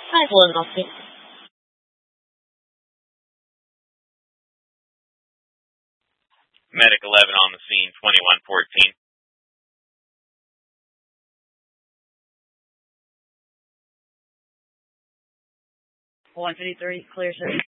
511 off scene. Medic 11 on the scene, 2114. 153, clear, sir.